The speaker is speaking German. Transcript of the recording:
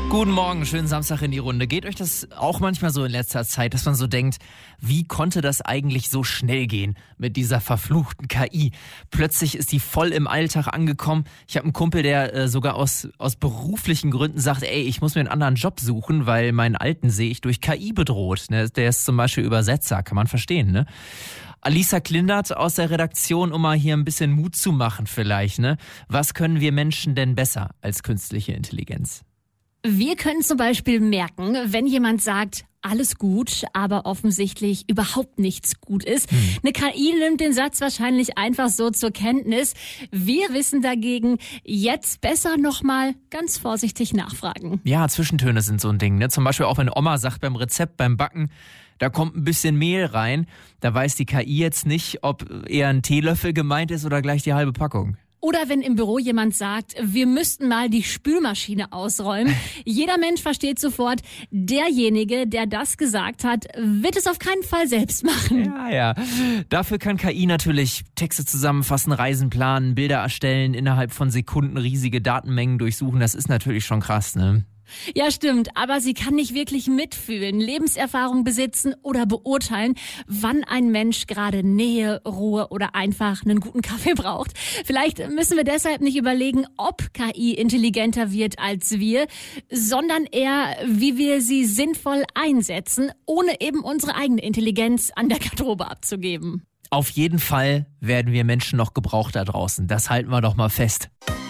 Guten Morgen, schönen Samstag in die Runde. Geht euch das auch manchmal so in letzter Zeit, dass man so denkt, wie konnte das eigentlich so schnell gehen mit dieser verfluchten KI? Plötzlich ist die voll im Alltag angekommen. Ich habe einen Kumpel, der sogar aus beruflichen Gründen sagt, ey, ich muss mir einen anderen Job suchen, weil meinen alten sehe ich durch KI bedroht. Ne? Der ist zum Beispiel Übersetzer, kann man verstehen, ne? Alisa Klindert aus der Redaktion, um mal hier ein bisschen Mut zu machen vielleicht, ne? Was können wir Menschen denn besser als künstliche Intelligenz? Wir können zum Beispiel merken, wenn jemand sagt, alles gut, aber offensichtlich überhaupt nichts gut ist. Eine KI nimmt den Satz wahrscheinlich einfach so zur Kenntnis. Wir wissen dagegen, jetzt besser nochmal ganz vorsichtig nachfragen. Ja, Zwischentöne sind so ein Ding, ne? Zum Beispiel auch wenn Oma sagt beim Rezept, beim Backen, da kommt ein bisschen Mehl rein, da weiß die KI jetzt nicht, ob eher ein Teelöffel gemeint ist oder gleich die halbe Packung. Oder wenn im Büro jemand sagt, wir müssten mal die Spülmaschine ausräumen. Jeder Mensch versteht sofort, derjenige, der das gesagt hat, wird es auf keinen Fall selbst machen. Ja. Dafür kann KI natürlich Texte zusammenfassen, Reisen planen, Bilder erstellen, innerhalb von Sekunden riesige Datenmengen durchsuchen. Das ist natürlich schon krass, ne? Ja, stimmt, aber sie kann nicht wirklich mitfühlen, Lebenserfahrung besitzen oder beurteilen, wann ein Mensch gerade Nähe, Ruhe oder einfach einen guten Kaffee braucht. Vielleicht müssen wir deshalb nicht überlegen, ob KI intelligenter wird als wir, sondern eher, wie wir sie sinnvoll einsetzen, ohne eben unsere eigene Intelligenz an der Garderobe abzugeben. Auf jeden Fall werden wir Menschen noch gebraucht da draußen. Das halten wir doch mal fest.